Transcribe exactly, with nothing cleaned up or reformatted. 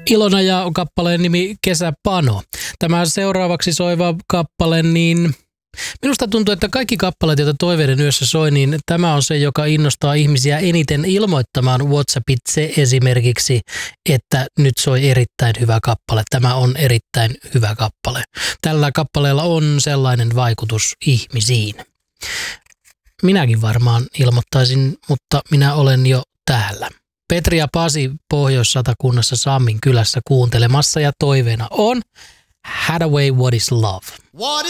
Ilona ja kappaleen nimi Kesäpano. Tämä seuraavaksi soiva kappale, niin minusta tuntuu, että kaikki kappaleet, joita Toiveiden yössä soi, niin tämä on se, joka innostaa ihmisiä eniten ilmoittamaan WhatsAppitse esimerkiksi, että nyt soi erittäin hyvä kappale. Tämä on erittäin hyvä kappale. Tällä kappaleella on sellainen vaikutus ihmisiin. Minäkin varmaan ilmoittaisin, mutta minä olen jo täällä. Petri ja Pasi Pohjois-Satakunnassa Sammin kylässä kuuntelemassa ja toiveena on Hathaway, What is Love? What